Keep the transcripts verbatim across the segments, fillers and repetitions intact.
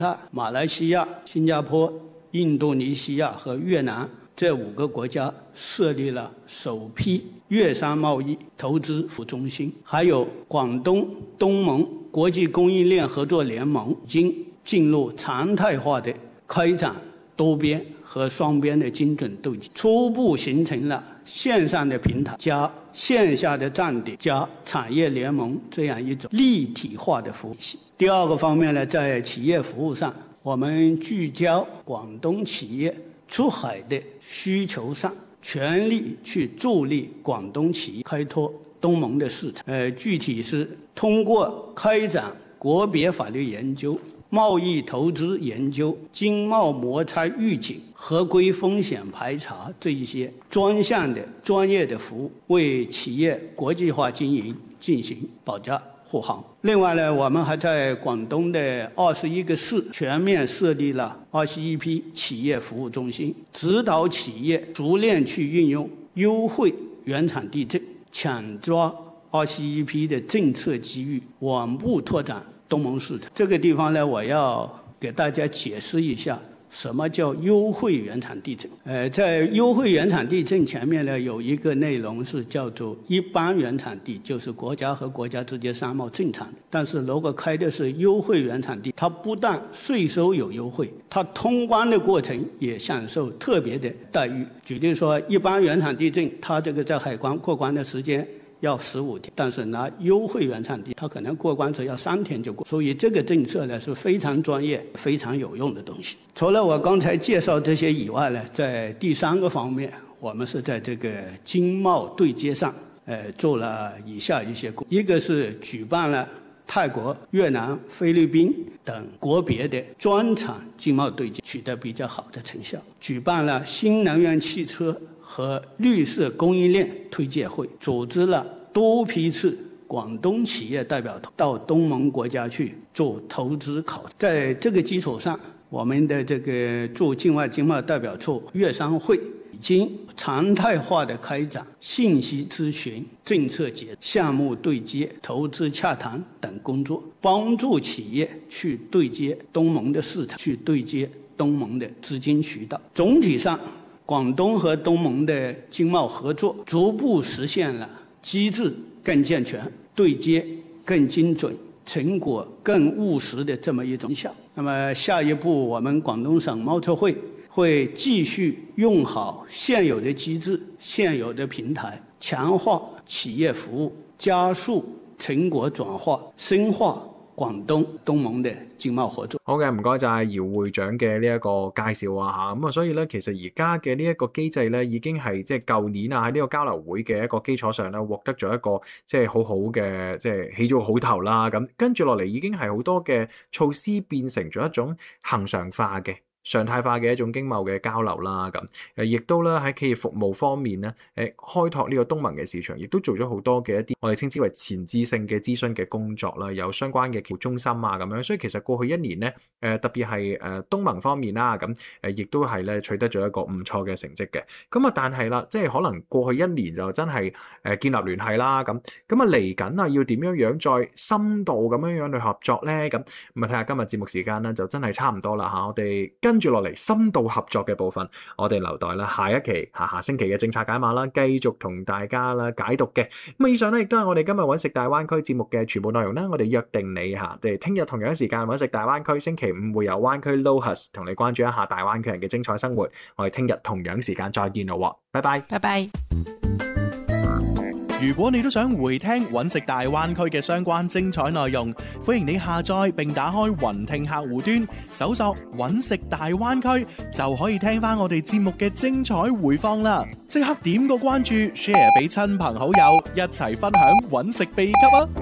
马来西亚、新加坡、印度尼西亚和越南这五个国家设立了首批粤商贸易投资服务中心，还有广东、东盟国际供应链合作联盟已经进入常态化的开展多边和双边的精准对接，初步形成了线上的平台加线下的站点加产业联盟这样一种立体化的服务系。第二个方面呢，在企业服务上，我们聚焦广东企业出海的需求上，全力去助力广东企业开拓东盟的市场。呃，具体是通过开展国别法律研究、贸易投资研究、经贸摩擦预警、合规风险排查这一些专项的专业的服务，为企业国际化经营进行保驾护航。另外呢，我们还在广东的二十一个市全面设立了二十一批企业服务中心，指导企业逐渐去运用优惠原产地证，抢抓二十一批的政策机遇，稳步拓展东盟市场。这个地方呢，我要给大家解释一下什么叫优惠原产地证。呃，在优惠原产地证前面呢，有一个内容是叫做一般原产地，就是国家和国家之间商贸正常的。但是如果开的是优惠原产地，它不但税收有优惠，它通关的过程也享受特别的待遇。举例说，一般原产地证，它这个在海关过关的时间要十五天，但是拿优惠原产地，它可能过关只要三天就过。所以这个政策呢是非常专业、非常有用的东西。除了我刚才介绍这些以外呢，在第三个方面，我们是在这个经贸对接上，呃，做了以下一些工作。一个是举办了泰国、越南、菲律宾等国别的专场经贸对接，取得比较好的成效。举办了新能源汽车和绿色供应链推介会，组织了多批次广东企业代表团到东盟国家去做投资考察。在这个基础上，我们的这个驻境外经贸代表处粤商会已经常态化的开展信息咨询、政策解、项目对接、投资洽谈等工作，帮助企业去对接东盟的市场，去对接东盟的资金渠道。总体上，广东和东盟的经贸合作逐步实现了机制更健全、对接更精准、成果更务实的这么一种效。那么下一步，我们广东省贸促会会继续用好现有的机制、现有的平台，强化企业服务，加速成果转化，深化廣東東盟嘅經貿合作。 好嘅，唔該晒姚會長嘅呢一個介紹啊嚇，咁啊所以咧，其實而家嘅呢一個機制咧，已經係即係舊年啊喺呢個交流會嘅一個基礎上咧，獲得咗一個即係好好嘅即係起咗個好頭啦。咁跟住落嚟已經係好多嘅措施變成咗一種恆常化嘅。常態化嘅一種經貿嘅交流啦，咁誒亦都咧喺企業服務方面咧，誒開拓呢個東盟嘅市場，亦都做咗好多嘅一啲我哋稱之為前置性嘅諮詢嘅工作啦，有相關嘅企業中心啊咁樣，所以其實過去一年咧，誒特別係誒東盟方面啦，咁誒亦都係咧取得咗一個唔錯嘅成績嘅。咁啊，但係啦，即係可能過去一年就真係誒建立聯繫啦，咁咁啊嚟緊啊要點樣樣再深度咁樣樣去合作咧？咁咁啊睇下今日節目時間咧就真係差唔多啦嚇，我哋跟住落嚟深度合作嘅部分，我哋留待啦下一期下下星期嘅政策解碼啦，繼續同大家啦解讀嘅。咁以上咧亦都係我哋今日揾食大灣區節目嘅全部內容啦。我哋約定你嚇，我哋聽日同樣時間揾食大灣區，星期五會有灣區 Lohas 同你關注一下大灣區人嘅精彩生活。我哋聽日同樣時間再見咯，拜拜， 拜拜。 如果你都想回聽揾食大灣區嘅相關精彩內容，歡迎你下載並打開雲聽客戶端，搜索揾食大灣區，就可以聽翻我哋節目嘅精彩回放啦！即刻點個關注 ，share 俾親朋好友，一齊分享揾食秘笈啊！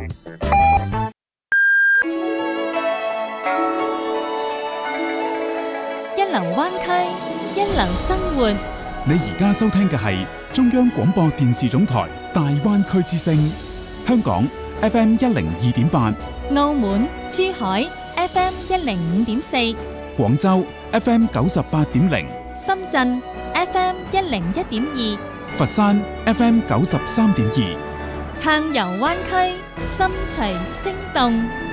一流灣區，一流生活。 你而家收聽嘅係中央廣播電視總台大灣區之聲，香港 F M 一零二點八， 澳門、珠海 F M 一零五點四， 廣州 F M 九十八點零， 深圳 F M 一零一點二， 佛山 F M 九十三點二， 撐遊灣區，心隨聲動。